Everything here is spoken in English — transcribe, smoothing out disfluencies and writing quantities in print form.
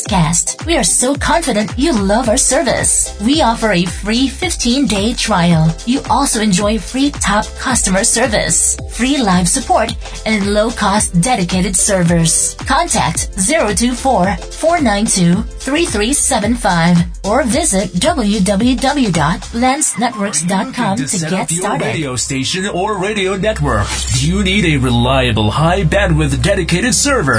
podcast. We are so confident you love our service. We offer a free 15-day trial. You also enjoy free top customer service, free live support, and low-cost dedicated servers. Contact 024-492-3375 or visit www.lensnetworks.com to get started. Radio station or radio network. Do you need a reliable high bandwidth dedicated server?